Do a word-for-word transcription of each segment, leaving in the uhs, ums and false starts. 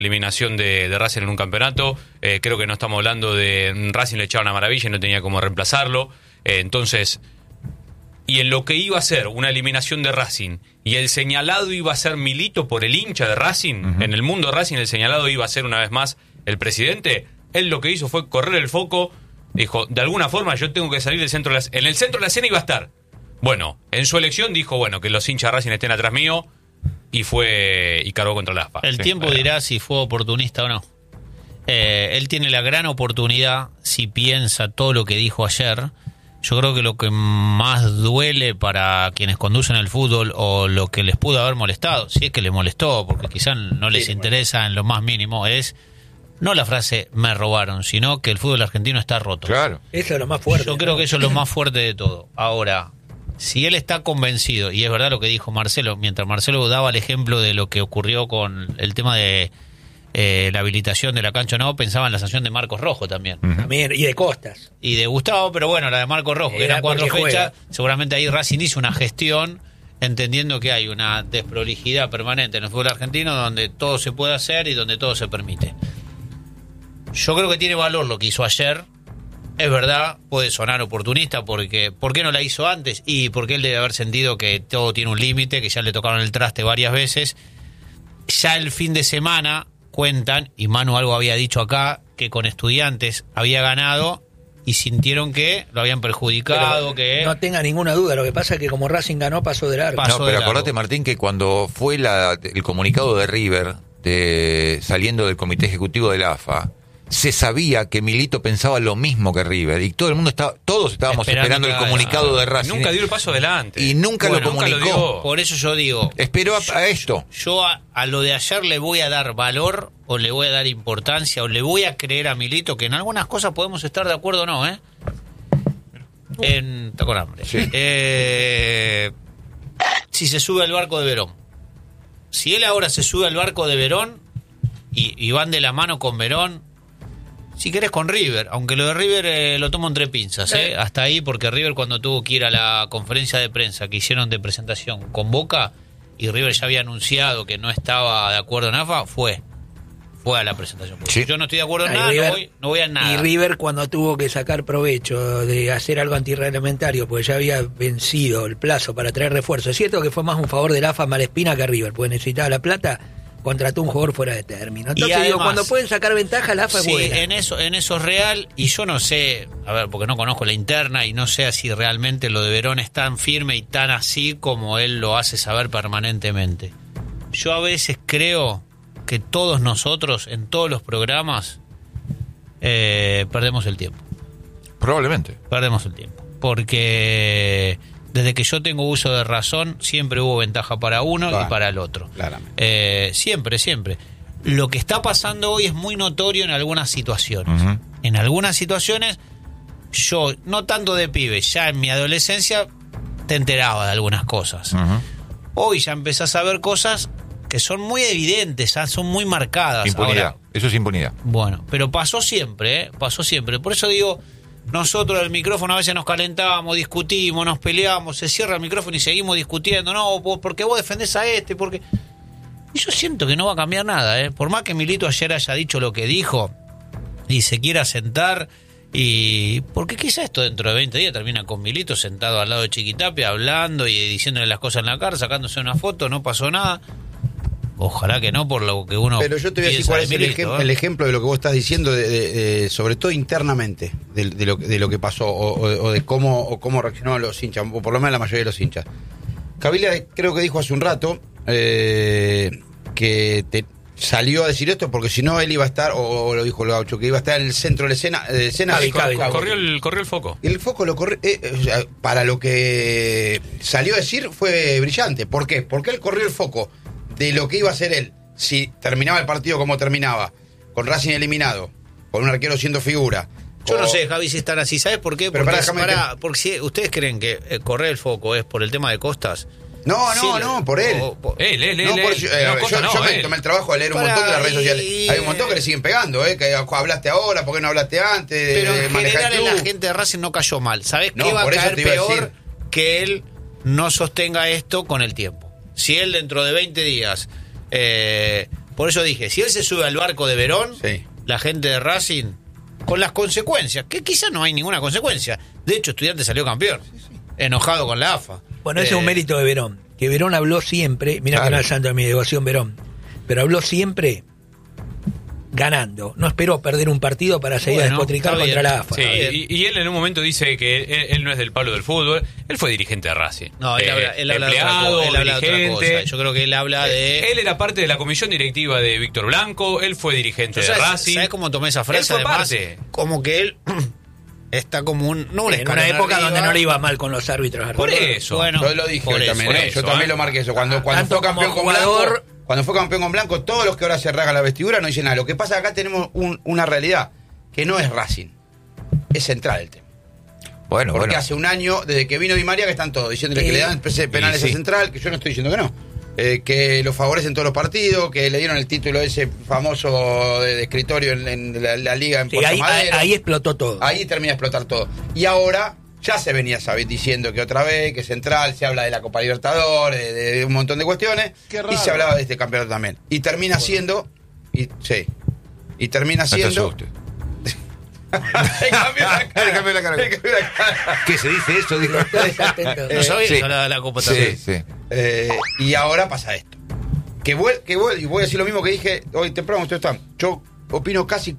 eliminación de, de Racing en un campeonato. Eh, creo que no estamos hablando de Racing le echaba una maravilla y no tenía cómo reemplazarlo. Eh, entonces, y en lo que iba a ser una eliminación de Racing, y el señalado iba a ser Milito por el hincha de Racing, uh-huh. en el mundo de Racing el señalado iba a ser una vez más el presidente, él lo que hizo fue correr el foco, dijo, de alguna forma yo tengo que salir del centro de la, en el centro de la escena iba a estar. Bueno, en su elección dijo, bueno, que los hinchas de Racing estén atrás mío, y fue y cargó contra la A F A. El sí, tiempo pero... dirá si fue oportunista o no. Eh, él tiene la gran oportunidad, si piensa todo lo que dijo ayer. Yo creo que lo que más duele para quienes conducen el fútbol, o lo que les pudo haber molestado, si es que les molestó, porque quizás no les sí, interesa bueno. en lo más mínimo, es no la frase me robaron, sino que el fútbol argentino está roto. Claro. Eso es lo más fuerte. Yo creo que eso es lo más fuerte de todo. Ahora, si él está convencido, y es verdad lo que dijo Marcelo, mientras Marcelo daba el ejemplo de lo que ocurrió con el tema de eh, la habilitación de la cancha, no, pensaba en la sanción de Marcos Rojo también. Uh-huh. También, y de Costas. Y de Gustavo, pero bueno, la de Marcos Rojo, que eran cuatro fechas, seguramente ahí Racing hizo una gestión, entendiendo que hay una desprolijidad permanente en el fútbol argentino, donde todo se puede hacer y donde todo se permite. Yo creo que tiene valor lo que hizo ayer. Es verdad, puede sonar oportunista, porque ¿por qué no la hizo antes? Y porque él debe haber sentido que todo tiene un límite, que ya le tocaron el traste varias veces. Ya el fin de semana cuentan, y Manu algo había dicho acá, que con Estudiantes había ganado y sintieron que lo habían perjudicado. Pero que no tenga ninguna duda, lo que pasa es que como Racing ganó, pasó de largo. Pasó no, pero acordate, Martín, que cuando fue la, el comunicado de River, de, saliendo del comité ejecutivo de la A F A, se sabía que Milito pensaba lo mismo que River, y todo el mundo estaba, todos estábamos esperando, esperando el comunicado de Racing. Nunca dio el paso adelante. Y nunca bueno, lo comunicó. Nunca lo Por eso yo digo, esperó a, yo, a esto. Yo a, a lo de ayer le voy a dar valor, o le voy a dar importancia, o le voy a creer a Milito, que en algunas cosas podemos estar de acuerdo o no, ¿eh? En, está con hambre. Sí. Eh, si se sube al barco de Verón. Si él ahora se sube al barco de Verón y, y van de la mano con Verón, si querés con River, aunque lo de River eh, lo tomo entre pinzas, ¿eh? Hasta ahí, porque River cuando tuvo que ir a la conferencia de prensa que hicieron de presentación con Boca, y River ya había anunciado que no estaba de acuerdo en A F A, fue. Fue a la presentación. Sí. Yo no estoy de acuerdo en Ay, nada, River, no, voy, no voy a nada. Y River, cuando tuvo que sacar provecho de hacer algo antirreglamentario, porque ya había vencido el plazo para traer refuerzo. Es cierto que fue más un favor de la A F A Malespina que River, porque necesitaba la plata, contrató un jugador fuera de término. Entonces, además, digo, cuando pueden sacar ventaja, la A F A sí, es buena. en eso, en eso es real, y yo no sé, a ver, porque no conozco la interna, y no sé si realmente lo de Verón es tan firme y tan así como él lo hace saber permanentemente. Yo a veces creo que todos nosotros, en todos los programas, eh, perdemos el tiempo. Probablemente. Perdemos el tiempo. Porque desde que yo tengo uso de razón, siempre hubo ventaja para uno claro, y para el otro. Claramente. Eh, siempre, siempre. Lo que está pasando hoy es muy notorio en algunas situaciones. Uh-huh. En algunas situaciones, yo, no tanto de pibe, ya en mi adolescencia te enteraba de algunas cosas. Uh-huh. Hoy ya empezás a ver cosas que son muy evidentes, son muy marcadas. Impunidad, ahora, eso es impunidad. Bueno, pero pasó siempre, ¿eh? Pasó siempre. Por eso digo, nosotros el micrófono a veces nos calentamos, discutimos, nos peleamos, se cierra el micrófono y seguimos discutiendo. No, porque vos defendés a este, porque... Y yo siento que no va a cambiar nada, ¿eh? Por más que Milito ayer haya dicho lo que dijo y se quiera sentar, y... Porque quizá esto dentro de veinte días termina con Milito sentado al lado de Chiquitapia, hablando y diciéndole las cosas en la cara, sacándose una foto, no pasó nada. Ojalá que no, por lo que uno... Pero yo te voy a decir cuál es el, ejem- ¿eh? el ejemplo de lo que vos estás diciendo, de, de, de, sobre todo internamente, de, de, lo, de lo que pasó, o, o, o de cómo, o cómo reaccionaron los hinchas, o por lo menos la mayoría de los hinchas. Cavila creo que dijo hace un rato eh, que te salió a decir esto porque si no él iba a estar, o, o lo dijo el Gaucho, que iba a estar en el centro de la escena. De escena Cabi, Cabi, Cabi. Corrió, el, corrió el foco. El foco lo corrió, eh, o sea, para lo que salió a decir fue brillante. ¿Por qué? Porque él corrió el foco de lo que iba a hacer él. Si terminaba el partido como terminaba, con Racing eliminado, con un arquero siendo figura. Yo o... no sé, Javi, si están así. ¿Sabes por qué? Pero porque, para, es, para, porque si ustedes creen que eh, correr el foco es por el tema de Costas. No, no, sí, no, por él. O, por... Él, él, él. No, por, él. eh, no, yo Costa, yo no, me él. tomé el trabajo de leer un para, montón de las redes y, sociales. y, Hay un montón que le siguen pegando, ¿eh? Que hablaste ahora, ¿por qué no hablaste antes? Pero de en manejar general el la club. gente de Racing no cayó mal. ¿Sabés No, qué va a por eso caer te iba a peor? decir. Que él no sostenga esto con el tiempo. Si él dentro de veinte días... Eh, Por eso dije, si él se sube al barco de Verón, Sí. la gente de Racing, con las consecuencias, que quizás no hay ninguna consecuencia. De hecho, Estudiantes salió campeón, enojado con la A F A. Bueno, ese Eh, es un mérito de Verón. Que Verón habló siempre, mira Claro. que no es santo de mi devoción Verón, pero habló siempre ganando. No esperó perder un partido para salir Bueno, a despotricar está contra bien. la A F A. Sí, y, y él en un momento dice que él, él no es del palo del fútbol, él fue dirigente de Racing. No, él Eh, habla, él habla de otra empleado, cosa, él habla de otra dirigente. cosa. Yo creo que él habla de... Él era parte de la comisión directiva de Víctor Blanco, él fue dirigente de ¿Sabes, Racing. ¿Sabes cómo tomé esa frase? Él fue Además, parte. como que él está como un... No un En escalón una época arriba. donde no le iba mal con los árbitros. Por argentinos. eso. Bueno, Yo lo dije por hoy eso, también, por ¿eh? eso, yo también ¿eh? lo marqué eso. Cuando, cuando Tanto fue campeón como con jugador- Blanco, cuando fue campeón con Blanco, todos los que ahora se rasgan la vestidura no dicen nada. Lo que pasa acá tenemos un- una realidad, que no es Racing, es Central el tema. Bueno, Porque bueno. hace un año, desde que vino Di María, que están todos diciéndole Sí. que le dan penales Y sí. a Central, que yo no estoy diciendo que no. Eh, que lo favorecen todos los partidos, que le dieron el título ese famoso de, de escritorio en, en la, la liga en Sí, Puerto ahí, ahí, Madero. ahí explotó todo. Ahí termina de explotar todo. Y ahora ya se venía sabi- diciendo que otra vez, que Central, se habla de la Copa Libertadores, de, de un montón de cuestiones, Qué raro. y se hablaba de este campeonato también. Y termina siendo, y, sí, y termina No te siendo... asustes. Le cambió la cara. Le cambió la cara. Le cambió la cara. ¿Qué se dice eso? Dijo. Todos atentos. No sabía Sí. que se hablaba de la Copa Sí, también. sí. Eh, y ahora pasa esto. Que vuel, que vuel- y voy a decir lo mismo que dije hoy temprano, ustedes están. Yo opino casi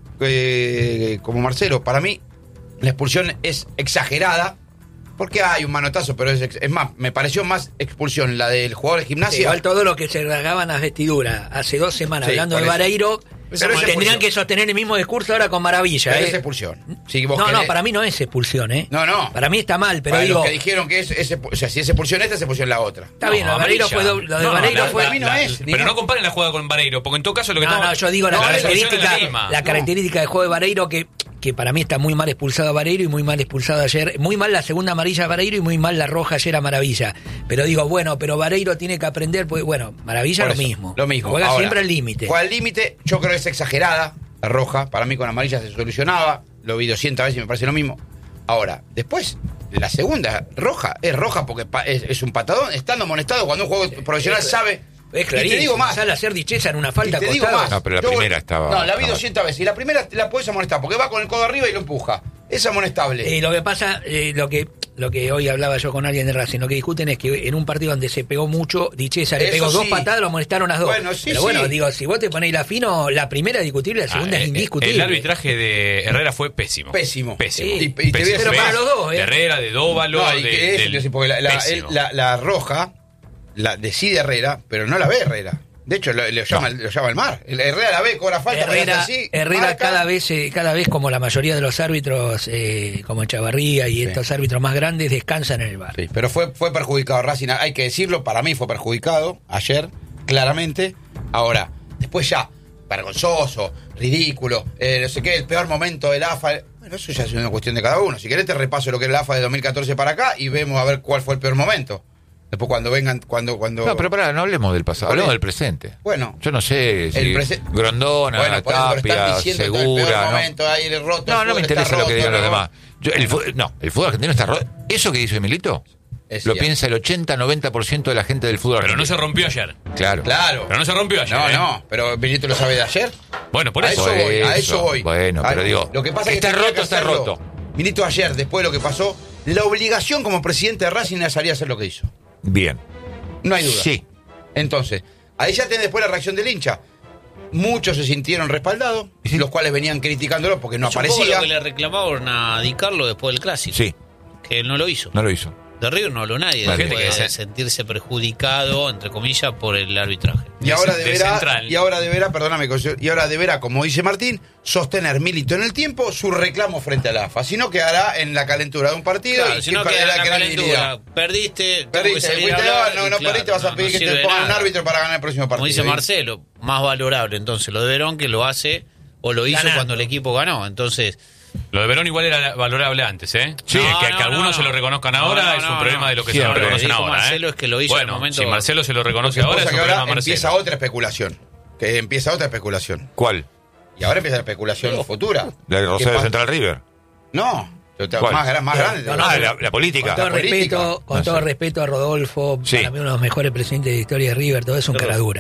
eh, como Marcelo. Para mí, la expulsión es exagerada. Porque hay un manotazo, pero es, ex- es más, me pareció más expulsión la del jugador de Sí, gimnasia. igual todo lo que se rasgaban las vestiduras hace dos semanas Sí, hablando por de eso. Vareiro, Pero es tendrían expulsión. que sostener el mismo discurso ahora con Maravilla. Pero ¿eh? es expulsión. Si vos No, querés- no, para mí no es expulsión, ¿eh? No, no. Para mí está mal, pero Para digo, los que dijeron que es, es expu- o sea, si es expulsión esta, es expulsión la otra. está bien, lo de Vareiro fue, do- lo de No, Vareiro la- fue... la- mí no la- es, Pero digamos. no comparen la jugada con Vareiro, porque en todo caso lo que No, estamos... no, yo digo la, No, la expulsión característica, es la misma. la No. característica del juego de Vareiro que, que para mí está muy mal expulsado a Vareiro y muy mal expulsado ayer, muy mal la segunda amarilla a Vareiro y muy mal la roja ayer a Maravilla. Pero digo, bueno, pero Vareiro tiene que aprender, pues bueno, Maravilla Por lo eso, mismo. Lo mismo. Juega Ahora, siempre al límite. Juega al límite, yo creo que es exagerada la roja. Para mí con amarilla se solucionaba. Lo vi doscientas veces y me parece lo mismo. Ahora, después, la segunda roja es roja porque pa- es, es un patadón. Estando amonestado cuando un juego profesional Es- sabe. Es y clarísimo, te digo más. sale a hacer dicheza en una falta Y te digo acostada. más. No, pero la Yo voy- primera estaba- No, la vi estaba- doscientas veces. Y la primera la puedes amonestar porque va con el codo arriba y lo empuja. Es amonestable. Eh, lo que pasa, eh, lo que lo que hoy hablaba yo con alguien de Racing, lo que discuten es que en un partido donde se pegó mucho, Dichesa le Eso pegó dos sí. patadas, lo amonestaron las dos. Bueno, sí, Pero bueno, sí. digo, si vos te ponés la fino, la primera es discutible, la segunda Ah, es eh, indiscutible. El arbitraje de Herrera fue pésimo. Pésimo. Pésimo. Sí. Y- y te voy a Pésimo. decir Pero para los dos, ¿eh? De Herrera, de Dóvalo, No, y de, que es, del- es decir, porque la, la- pésimo. él- la- la roja la decide Herrera, pero no la ve Herrera. De hecho, lo, lo llama, lo llama el mar. El Herrera la ve, cobra falta, Herrera, hace así, Herrera marca. cada vez eh, cada vez como la mayoría de los árbitros, eh, como Chavarría y Sí. estos árbitros más grandes, descansan en el bar. Sí, pero fue, fue perjudicado Racing, hay que decirlo, para mí fue perjudicado ayer, claramente. Ahora, después ya, vergonzoso, ridículo, eh, no sé qué, el peor momento del A F A. Bueno, eso ya es una cuestión de cada uno. Si querés te repaso lo que era el A F A de dos mil catorce para acá y vemos a ver cuál fue el peor momento. Después cuando vengan, cuando... cuando No, pero pará, no hablemos del pasado, ¿Cuál hablemos es? del presente. Bueno. Yo no sé si El prese- Grondona, Bueno, por eso, pero están Tapia, diciendo que el peor Segura, ¿no? momento, ahí el roto, No, el no fútbol me está interesa lo que roto, digan los ¿no? demás. Yo, el fútbol- no, el fútbol argentino está roto. Eso que dice Milito, Es lo cierto. piensa el ochenta noventa por ciento de la gente del fútbol Pero no argentino. se rompió ayer. Claro. Claro. Pero no se rompió ayer. No, ¿eh? no, pero Benito lo sabe de ayer. Bueno, por a eso. eso voy, a Eso, eso voy. bueno, A- pero digo, lo que pasa es que está tenía roto, que está hacerlo. roto. Milito ayer, después de lo que pasó, la obligación como presidente de Racing era salir a hacer lo que hizo. Bien. No hay duda. Sí. Entonces, ahí ya tenés después la reacción del hincha. Muchos se sintieron respaldados, Sí. los cuales venían criticándolo porque no Es un poco aparecía. lo que le reclamaron a Di Carlo después del clásico. Sí, Que él no lo hizo. no lo hizo. De River no habló nadie. Vale. Después Gente que de se- sentirse perjudicado, entre comillas, por el arbitraje. Y ahora de deberá, central. y ahora deberá, perdóname, y ahora deberá, como dice Martín, sostener Milito en el tiempo su reclamo frente a la A F A. Si no quedará en la calentura de un partido Claro, y si que no perderá queda en la credibilidad. calentura, perdiste, tengo que Perdiste, salir fuiste, a hablar, no, y no claro, perdiste, vas a no, pedir no que te sirve de pongan un nada. árbitro para ganar el próximo partido. Como dice ¿sí? Marcelo, más valorable entonces lo de Verón, que lo hace o lo hizo Ganando. cuando el equipo ganó. Entonces, Lo de Verón igual era valorable antes, ¿eh? Sí. que, No, que no, algunos no. se lo reconozcan No, ahora no, es un no, problema no. de lo que Siempre. se lo reconocen Dijo ahora. Marcelo ¿eh? es que lo hizo en el bueno, momento- si Marcelo se lo Lo que reconoce ahora pasa es que un ahora problema Marcelo. empieza otra especulación. Que empieza otra especulación. ¿Cuál? Y ahora empieza la especulación futura. ¿La de ¿Qué Rosario pasa? Central River? No, yo te- ¿Cuál? más, gra- más grande. No, no, ah, pero- la, la política. Con todo La política. respeto, con No todo sé. respeto a Rodolfo, Sí. para mí uno de los mejores presidentes de la historia de River, todo es un Pero- caradura.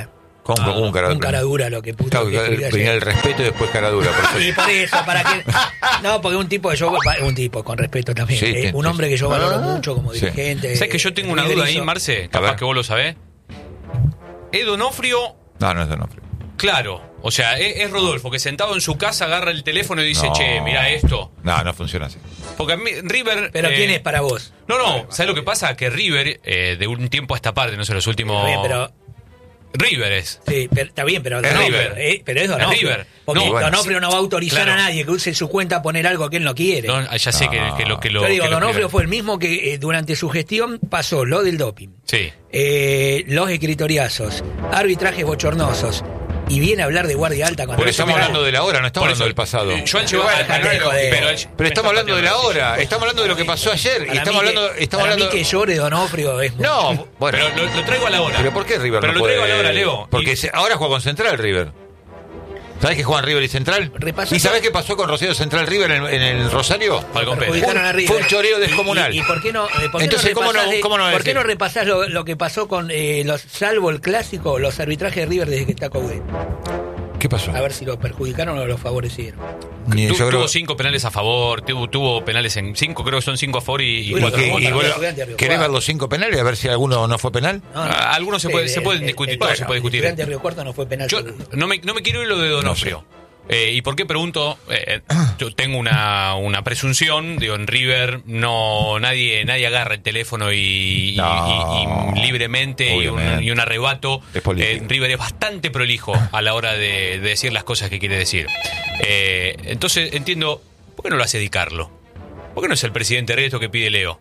¿Cómo Ah, un cara dura? Un cara dura lo que puto. Claro, que escribí venía ayer. el respeto y después cara dura. Por eso. Y por eso, para que. No, porque un tipo que yo. Un tipo, con respeto también. Sí, eh, sí, un sí. hombre que yo valoro Ah, mucho como sí. dirigente. ¿Sabes que yo tengo una River duda ahí, hizo- Marce? A Capaz ver. que vos lo sabés. ¿Es Donofrio? No, no es Donofrio. Claro. O sea, es, es Rodolfo, que sentado en su casa agarra el teléfono y dice, No. che, mira esto. No, no funciona así. Porque a mí, River... Pero eh, ¿quién es para vos? No, no, ¿sabes lo que pasa? Que River, eh, de un tiempo a esta parte, no sé, los últimos... Está bien, pero. River es. Sí, pero, está bien, pero Es Donofrio, River. eh, pero es Es Donofrio. River. Porque No, bueno, Donofrio no va a autorizar claro. a nadie que use su cuenta a poner algo que él no quiere. No, ya sé que, que lo que lo... Yo digo, que lo Donofrio escriben. fue el mismo que eh, durante su gestión pasó lo del doping, Sí. eh, los escritoriazos, arbitrajes bochornosos, y viene a hablar de guardia alta cuando Pero no estamos se me- hablando de la hora, no estamos Por hablando eso, del pasado. eh, Yo ancho- Bueno, ah, dejate no, de no, joder. pero, Pero estamos hablando de la hora, estamos hablando de lo que pasó ayer y Para estamos mí hablando, que, estamos para hablando. mí que llore Donofrio es muy- No, bueno. Pero lo, lo traigo a la hora. Pero ¿por qué River Pero no lo puede? traigo a la hora, Leo. Porque Y- se- ahora juega con Central River. ¿Sabés que juegan River y Central? Repasá ¿Y sabés todo. qué pasó con Rosario Central River en, en el Rosario? Falcón Pérez. perjudicaron Un- a River. fue un choreo descomunal. ¿Y, y, y por qué no, eh, por qué Entonces, no ¿cómo no- repasás, de- cómo no ¿por qué decir? no repasás lo, lo que pasó con eh, los, salvo el clásico, los arbitrajes de River desde que está Coudet? ¿Qué pasó? A ver si lo perjudicaron o lo favorecieron. Ni- Tu- yo creo- tuvo cinco penales a favor, tuvo, tuvo penales en cinco, creo que son cinco a favor y, y ¿Y Bueno, cuatro qué- en y contra. vos- Estudiante Río ¿Querés Cuarto. ver los cinco penales a ver si alguno no fue penal? No, no. Ah, algunos se puede- se pueden el- discutir, el- todo el- se puede discutir. El Estudiante de Río Cuarto no fue penal. Yo seguro. no me, no me quiero ir lo de Donofrio. Eh, ¿Y por qué pregunto? Eh, yo tengo una, una presunción, digo, en River no nadie nadie agarra el teléfono y, y- No, y- y libremente y un, obviamente. y un arrebato. Es político. Eh, River es bastante prolijo a la hora de, de decir las cosas que quiere decir. Eh, entonces entiendo, ¿por qué no lo hace Di Carlo? ¿Por qué no es el presidente de esto que pide Leo?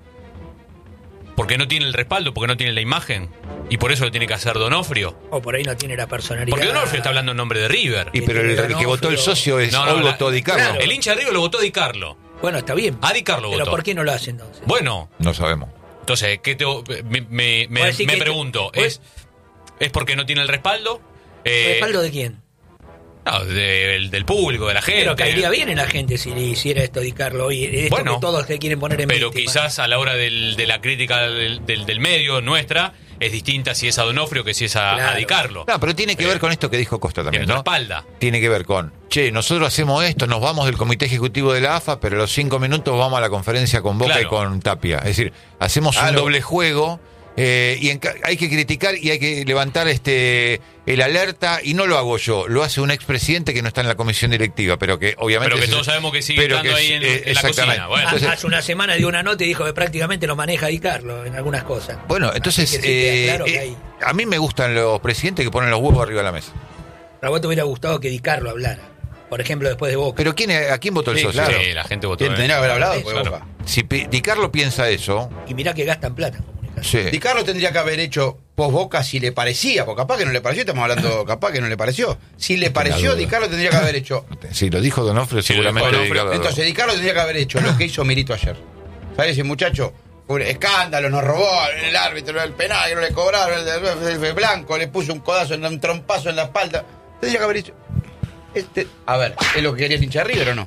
¿Porque no tiene el respaldo? ¿Porque no tiene la imagen? ¿Y por eso lo tiene que hacer Donofrio? O por ahí no tiene la personalidad. Porque Donofrio está hablando en nombre de River. Y pero el, el que votó el socio es No, no, hoy la- votó Di Carlo. claro. El hincha de River lo votó Di Carlo. Bueno, está bien. A Di Carlo Pero votó. ¿por qué no lo hace entonces? Bueno, No sabemos. entonces, ¿qué te, me, me, me- Vos decís me que- pregunto, vos- ¿es, ¿es porque no tiene el respaldo? Eh, ¿Respaldo de quién? no, del, del público, de la gente. Pero caería bien en la gente si le hiciera esto Di Carlo hoy. Esto Bueno, que todos se quieren poner en Pero víctima. quizás a la hora del- de la crítica del, del- del medio nuestra es distinta si es a Donofrio que si es a, Claro. a Di Carlo. No, pero tiene que ver con esto que dijo Costa también, Tiene ¿no? otra espalda. Tiene que ver con, che, nosotros hacemos esto, nos vamos del comité ejecutivo de la A F A, pero a los cinco minutos vamos a la conferencia con Boca Claro. y con Tapia. Es decir, hacemos un Claro. doble juego eh, y en ca- hay que criticar y hay que levantar este el alerta, y no lo hago yo, lo hace un expresidente que no está en la comisión directiva, pero que obviamente... Pero que es- todos sabemos que sigue pero estando que ahí es- en, eh, en la exactamente. cocina. Bueno, Entonces- Hace una semana dio una nota y dijo que prácticamente lo maneja Di Carlo en algunas cosas. Bueno, entonces, Así que sí queda eh, claro que eh, hay- a mí me gustan los presidentes que ponen los huevos arriba de la mesa. A vos te hubiera gustado que Di Carlo hablara. Por ejemplo, después de Boca. Pero ¿quién, ¿a quién votó el Sí, socio? claro. sí, la gente votó. ¿Quién eh. tendría que haber hablado? Pues, Claro. Boca. Si Pi- Di Carlo piensa eso, Y mirá que gastan plata en comunicación. sí. Di Carlo tendría que haber hecho post Boca si le parecía, porque capaz que no le pareció, estamos hablando, capaz que no le pareció. Si le pareció, duda. Di Carlo tendría que haber hecho. Si lo dijo Donofrio, Sí, lo dijo seguramente Donofrio. Di Carlo- Entonces, Di Carlo tendría que haber hecho lo que hizo Milito ayer. ¿Sabes? Ese muchacho, fue un escándalo, nos robó el árbitro, el penal, que no le cobraron, el, el- el blanco, le puso un codazo, un trompazo en la espalda. Tendría que haber hecho. Este, a ver, ¿es lo que quería el hincha de River o no?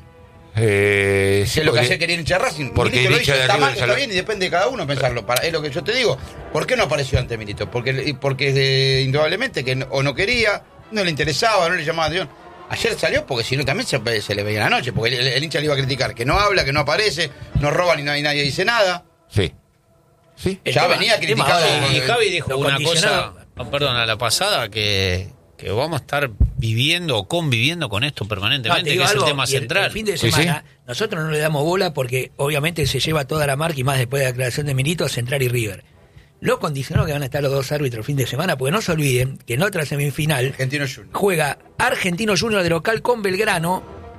Eh, sí, es lo que porque- ayer quería el hincha de Racing. porque Milito lo el hincha hizo, de está River mal, está salió- bien, y depende de cada uno pensarlo. Para, es lo que yo te digo. ¿Por qué no apareció ante Milito? Porque, porque eh, indudablemente que no- o no quería, no le interesaba, no le llamaba la atención. Ayer salió porque si no también se, se le veía la noche, porque el, el hincha le iba a criticar, que no habla, que no aparece, no roba ni nadie, nadie dice nada. Sí. Sí. El Ya tema- venía el tema criticado. ahora, Y eh, Javi dijo lo una condicionado- cosa, oh, perdón, a la pasada, que, que vamos a estar viviendo o conviviendo con esto No, permanentemente, te que digo es algo, el tema y el- central. El fin de Sí, semana, nosotros no le damos bola porque obviamente se lleva toda la marca y más después de la declaración de Milito, Central y River. Lo condicionó que van a estar los dos árbitros el fin de semana, porque no se olviden que en otra semifinal Argentino Junior. juega Argentino Junior de local con Belgrano,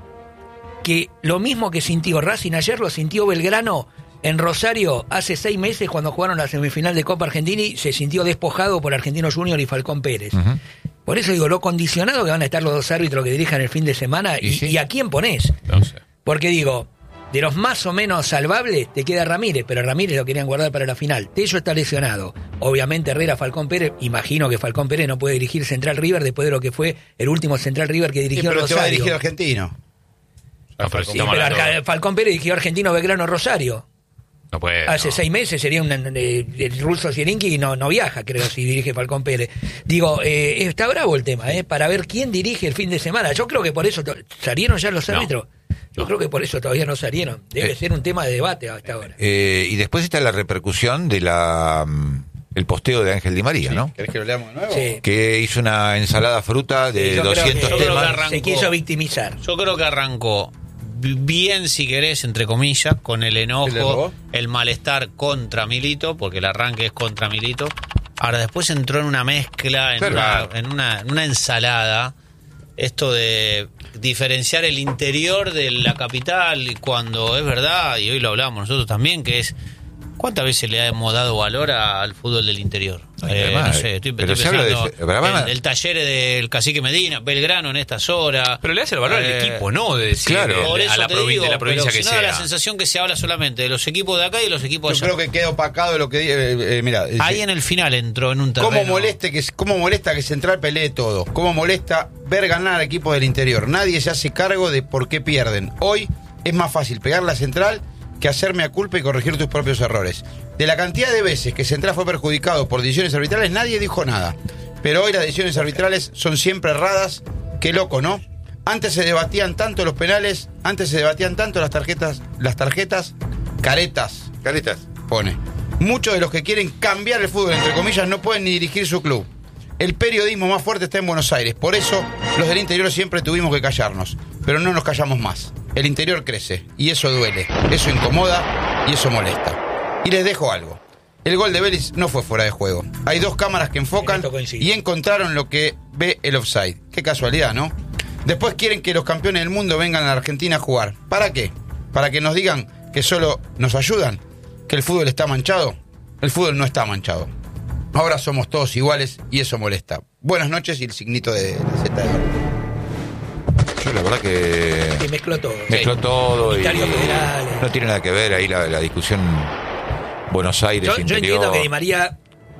que lo mismo que sintió Racing ayer lo sintió Belgrano en Rosario hace seis meses cuando jugaron la semifinal de Copa Argentina y se sintió despojado por Argentino Junior y Falcón Pérez. Ujú. Por eso digo, lo condicionado que van a estar los dos árbitros que dirijan el fin de semana Y y, sí. y a quién ponés. No sé. Porque digo, de los más o menos salvables te queda Ramírez, pero Ramírez lo querían guardar para la final. Tello está lesionado. Obviamente Herrera, Falcón Pérez, imagino que Falcón Pérez no puede dirigir Central River después de lo que fue el último Central River que Sí, dirigió pero te va a Rosario. dirigir Argentino. Ah, pero Sí, estamos pero hablando- Arca- Falcón Pérez dirigió Argentino Belgrano Rosario. No puede, Hace no. seis meses sería un, eh, el ruso Zielinski no, no viaja, creo, si dirige Falcón Pérez. Digo, eh, está bravo el tema, eh, para ver quién dirige el fin de semana. Yo creo que por eso to- salieron ya los árbitros. Yo No. creo que por eso todavía no salieron. Debe Eh. ser un tema de debate hasta ahora. Eh, y después está la repercusión de la mm, el posteo de Ángel Di María, ¿no? ¿Querés que lo leamos de nuevo? Sí. Que hizo una ensalada fruta de Sí, yo creo doscientos que- yo creo que temas. arrancó. Se quiso victimizar. Yo creo que arrancó bien, si querés, entre comillas, con el ¿El de enojo, Robó? el malestar contra Milito, porque el arranque es contra Milito. Ahora después entró en una mezcla, en, Claro. una, en una, en una ensalada, esto de diferenciar el interior de la capital y cuando es verdad, y hoy lo hablamos nosotros también, que es... ¿Cuántas veces le hemos dado valor a- al fútbol del interior? Ay, Eh, además, no sé, estoy, pero estoy se habla de pensando ese- pero además- el, el taller del Cacique Medina, Belgrano en estas horas. Pero le hace el valor Eh, al equipo, ¿no? De decir, claro. de- Por de- eso a la, te provi- digo, de la provincia pero que si no da sea. la sensación que se habla solamente de los equipos de acá y los equipos Yo allá. creo que queda opacado lo que di- eh, eh, mira, eh, Ahí sí. en el final entró en un terreno. ¿Cómo, moleste que, ¿Cómo molesta que Central pelee todo? ¿Cómo molesta ver ganar a equipos del interior? Nadie se hace cargo de por qué pierden. Hoy es más fácil pegarle a Central que hacerme a culpa y corregir tus propios errores. De la cantidad de veces que Central fue perjudicado por decisiones arbitrales, nadie dijo nada. Pero hoy las decisiones arbitrales son siempre erradas. Qué loco, ¿no? Antes se debatían tanto los penales, antes se debatían tanto las tarjetas, las tarjetas caretas. Caretas. Pone. Muchos de los que quieren cambiar el fútbol, entre comillas, no pueden ni dirigir su club. El periodismo más fuerte está en Buenos Aires. Por eso, los del interior siempre tuvimos que callarnos. Pero no nos callamos más. El interior crece. Y eso duele. Eso incomoda y eso molesta. Y les dejo algo. El gol de Vélez no fue fuera de juego. Hay dos cámaras que enfocan En esto coincido. y encontraron lo que ve el offside. Qué casualidad, ¿no? Después quieren que los campeones del mundo vengan a la Argentina a jugar. ¿Para qué? ¿Para que nos digan que solo nos ayudan? ¿Que el fútbol está manchado? El fútbol no está manchado. Ahora somos todos iguales y eso molesta. Buenas noches y el signito de, de Z de oro. Yo la verdad que Que mezcló todo. mezcló todo y Unitarios federales. no tiene nada que ver ahí la, la discusión Buenos Aires Yo, yo interior. entiendo que Di María.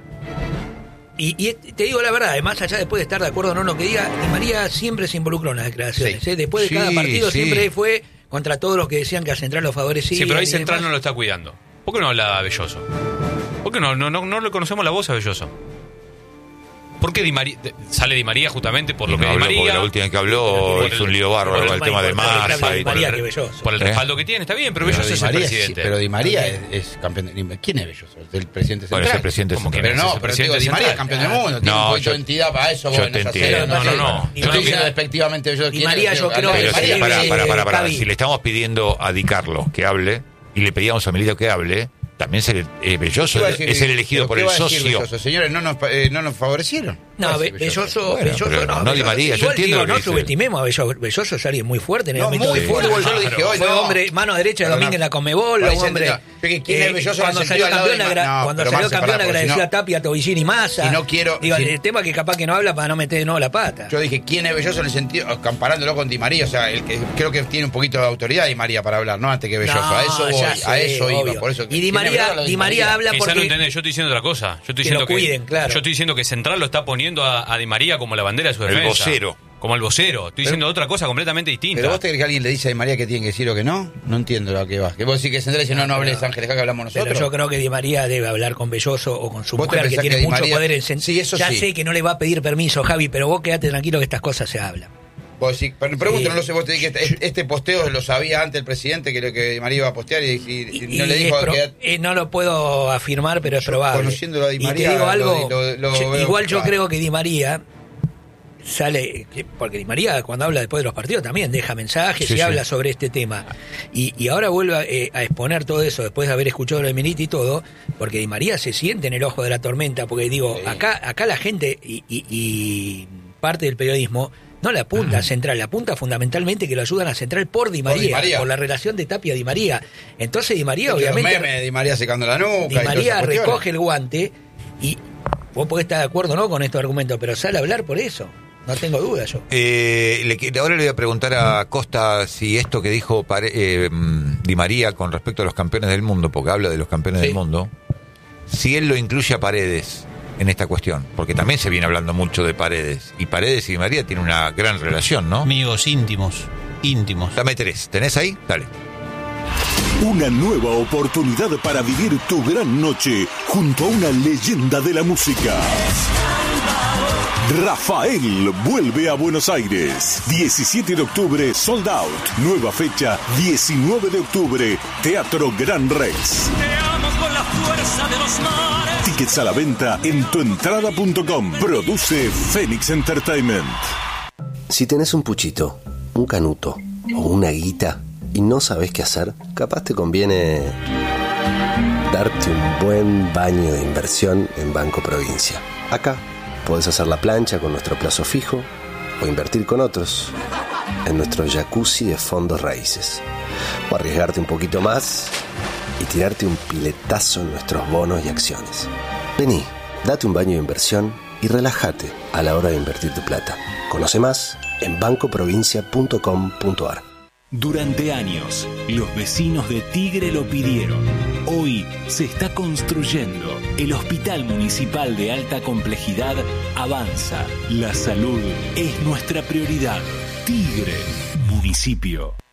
Y, y te digo la verdad, más allá después de estar de acuerdo o no en lo que diga, Di María siempre se involucró en las declaraciones. Sí. ¿eh? Después de Sí, cada partido sí. siempre fue contra todos los que decían que a Central lo favorecía. Sí, pero ahí y Central no demás. lo está cuidando. ¿Por qué no habla Belloso? ¿Por qué no, no, no, no le conocemos la voz a Belloso? ¿Por qué Di María, sale Di María justamente por Y lo que no Di habló porque María? la última que habló Por hizo el- un lío bárbaro por con el- el tema de por el- por el- masa por y el- por María el- que Belloso. Por el ¿Eh? respaldo que tiene, está bien, pero Pero Belloso Di es el María, sí, presidente. pero Di María es, es campeón. de- ¿Quién es Belloso? El presidente Bueno, central. es el presidente ¿Cómo que central. Pero no, Es el pero presidente digo, Di María es central. campeón del mundo. Tiene No, un poquito yo- de entidad para eso. yo Bueno, te ya sé, entiendo. No, no, no. Yo Yo no estoy creo diciendo que- despectivamente Belloso. Di ¿Quién es? María, yo creo Di Pero que si, María. sí, para, eh, para, para, para. Javi. Si le estamos pidiendo a Di Carlo que hable y le pedíamos a Milito que hable, también se le, eh, Belloso ¿Qué va a decir? es el elegido ¿Pero por qué el va a decir socio. Belloso? Señores, no nos, eh, no nos favorecieron. No, ¿Qué va a Be- decir Belloso, Bueno, Belloso pero no. no Di Belloso- María, yo igual, entiendo digo, lo que no dice. subestimemos a Belloso. Belloso es alguien muy fuerte en el No, ámbito muy de fútbol, yo lo dije hoy. Fue no. hombre, mano derecha de Pero Domínguez en no. la Conmebol, Por ahí un se hombre. entiende. Yo que ¿quién es eh, Belloso? cuando En el salió sentido al lado campeón, de agra- Ma- no, cuando pero salió Marce, campeón pará, porque agradeció si no- a Tapia, Tobillín y Massa. Si no quiero- Digo, si- el tema que capaz que no habla para no meter de nuevo la pata. Yo dije, ¿quién es Belloso en el sentido, comparándolo con Di María? O sea, el que, creo que tiene un poquito de autoridad Di María para hablar, ¿no? Antes que Belloso. No, a eso voy, ya a sé, eso iba. obvio. Por eso, Y Di ¿quién es María, Belloso? Lo de Di María habla Quizá porque. no entendés, yo estoy diciendo otra cosa. Yo estoy Que diciendo lo cuiden, claro. Yo estoy diciendo que Central lo está poniendo a, a Di María como la bandera de su El defensa. vocero. Como el vocero. Estoy diciendo otra cosa completamente distinta. Pero vos te crees que alguien le dice a Di María que tiene que decir o que no? No entiendo a qué va. Que vos decís que Central dice, no, no hables Ángeles, acá que hablamos Pero nosotros. yo creo que Di María debe hablar con Belloso o con su ¿Vos te mujer, que pensás tiene que Di mucho María- poder en Cent- Sí, eso Ya sí. sé que no le va a pedir permiso, Javi, pero vos quedate tranquilo que estas cosas se hablan. Vos decís, pero pregunto, Sí. no lo sé, vos te dijiste, este, este posteo lo sabía antes el presidente que lo que Di María iba a postear y, y- y no Y le dijo es pro- que... eh, no lo puedo afirmar, pero es Yo, probable. conociéndolo a Di Y María, te digo lo- algo, lo- lo yo- veo igual yo claro. creo que Di María sale, que- porque Di María cuando habla después de los partidos también deja mensajes Sí, y sí. habla sobre este tema. Y, y ahora vuelve a, eh, a exponer todo eso después de haber escuchado lo de Milito y todo, porque Di María se siente en el ojo de la tormenta, porque digo, Sí. acá, acá la gente y, y- y parte del periodismo no le apunta a Central, le apunta fundamentalmente que lo ayudan a Central por Di Por María, Di María. por la relación de Tapia Di María. Entonces Di María Los obviamente memes de Di María secando la nuca. y Di todas María esas cuestiones. recoge el guante y vos podés estar de acuerdo o no con estos argumentos, pero sale a hablar por eso. No tengo duda yo. Eh, le qui- ahora le voy a preguntar a Costa si esto que dijo Pare- eh, mm, Di María con respecto a los campeones del mundo, porque habla de los campeones Sí. del mundo, si él lo incluye a Paredes en esta cuestión, porque también se viene hablando mucho de Paredes, y Paredes y Di María tienen una gran relación, ¿no? Amigos íntimos, íntimos. Dame tres, ¿tenés ahí? Dale. Una nueva oportunidad para vivir tu gran noche junto a una leyenda de la música. Rafael vuelve a Buenos Aires. diecisiete de octubre, sold out. Nueva fecha, diecinueve de octubre, Teatro Gran Rex. Te amo con la fuerza de los mares. Tickets a la venta en tuentrada punto com. Produce Phoenix Entertainment. Si tenés un puchito, un canuto o una guita y no sabés qué hacer, capaz te conviene darte un buen baño de inversión en Banco Provincia. Acá podés hacer la plancha con nuestro plazo fijo o invertir con otros en nuestro jacuzzi de fondos raíces. O arriesgarte un poquito más y tirarte un piletazo en nuestros bonos y acciones. Vení, date un baño de inversión y relájate a la hora de invertir tu plata. Conoce más en banco provincia punto com punto ar. Durante años, los vecinos de Tigre lo pidieron. Hoy se está construyendo. El Hospital Municipal de Alta Complejidad avanza. La salud es nuestra prioridad. Tigre, municipio.